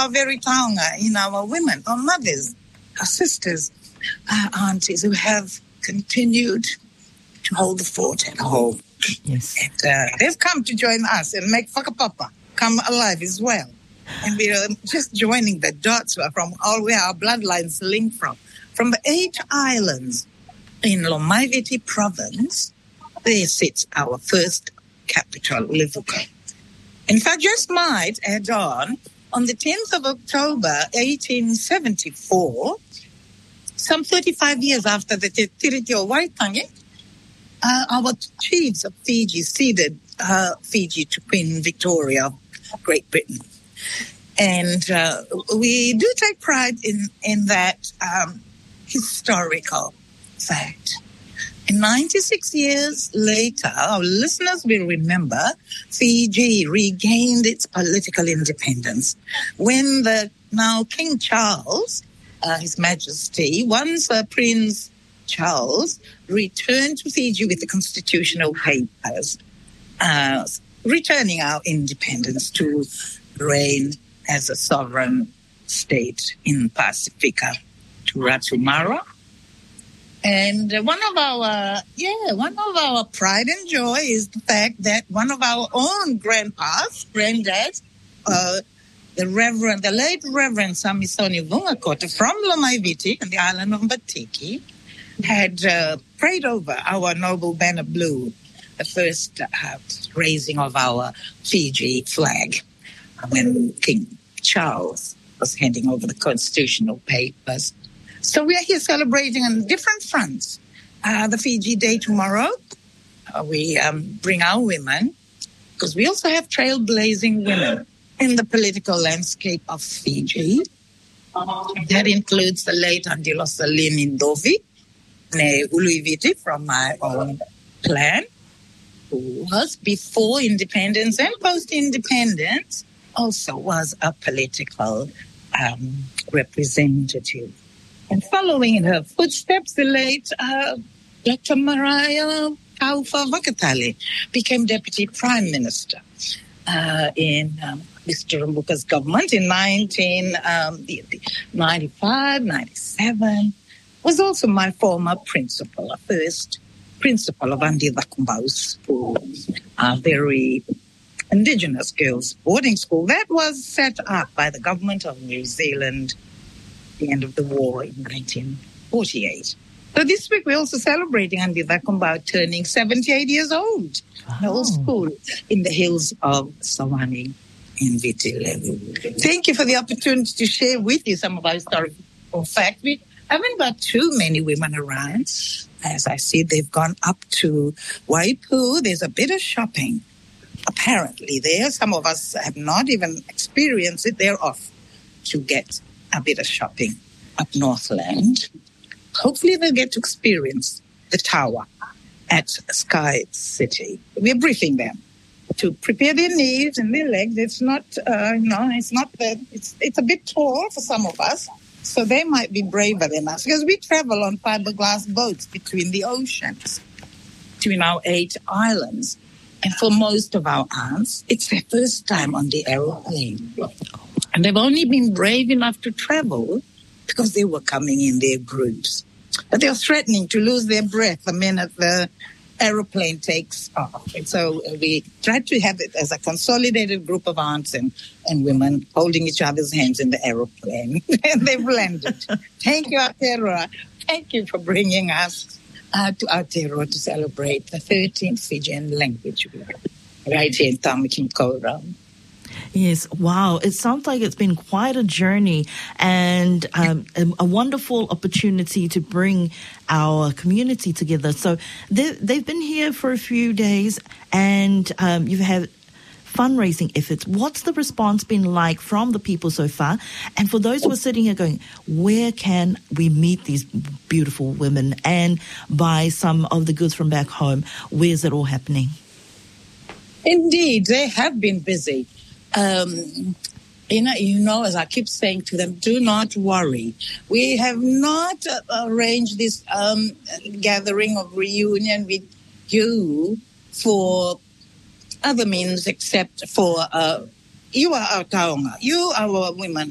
our very taonga in our women, our mothers, our sisters, our aunties who have continued to hold the fort at home. Yes. And they've come to join us and make Whakapapa come alive as well. And we are just joining the dots from all where our bloodlines link from. From the 8 islands in Lomaiviti province, there sits our first capital, Levuka. In fact, just might add on the 10th of October, 1874, some 35 years after the Te Tiriti o Waitangi, our chiefs of Fiji ceded Fiji to Queen Victoria of Great Britain. And we do take pride in that historical fact. And 96 years later, our listeners will remember Fiji regained its political independence when the now King Charles, His Majesty, once Prince Charles, returned to Fiji with the constitutional papers, returning our independence to reign as a sovereign state in Pacifica to Ratumara. And one of our pride and joy is the fact that one of our own granddads, the late Reverend Samisoni Vungakota from Lomaiviti and the island of Batiki, had prayed over our noble banner blue, the first raising of our Fiji flag when King Charles was handing over the constitutional papers. So we are here celebrating on different fronts. The Fiji Day tomorrow, we bring our women, because we also have trailblazing women in the political landscape of Fiji. That includes the late Andilo Salini Ndovi, Ne Uluiviti from my own clan, who was before independence and post-independence, also was a political representative. And following in her footsteps, the late Dr. Mariah Taufa Vakatali became Deputy Prime Minister in Mr. Rambuka's government in 1995, 97. Was also my former principal, a first principal of Andi Vakumbau School, a very Indigenous girls' boarding school that was set up by the government of New Zealand at the end of the war in 1948. So this week we're also celebrating Andi Vakumbau turning 78 years old. Wow. An old school in the hills of Sawani in Viti. Thank you for the opportunity to share with you some of our historical facts. We haven't got too many women around. As I see, they've gone up to Waipu. There's a bit of shopping, apparently, there. Some of us have not even experienced it. They're off to get a bit of shopping up Northland. Hopefully they'll get to experience the tower at Sky City. We're briefing them to prepare their knees and their legs. It's not, it's a bit tall for some of us. So they might be braver than us because we travel on fiberglass boats between the oceans, between our 8 islands. And for most of our aunts, it's their first time on the aeroplane. And they've only been brave enough to travel because they were coming in their groups. But they're threatening to lose their breath the minute the aeroplane takes off. And so we try to have it as a consolidated group of aunts and women holding each other's hands in the aeroplane. And they've landed. Thank you, Aotearoa. Thank you for bringing us to Aotearoa to celebrate the 13th Fijian language week right here in Tamakimkora. Yes, wow. It sounds like it's been quite a journey and a wonderful opportunity to bring our community together. So they've been here for a few days and you've had fundraising efforts. What's the response been like from the people so far? And for those who are sitting here going, where can we meet these beautiful women and buy some of the goods from back home? Where's it all happening? Indeed, they have been busy. As I keep saying to them, do not worry. We have not arranged this gathering of reunion with you for other means except for you are our taonga. You are our women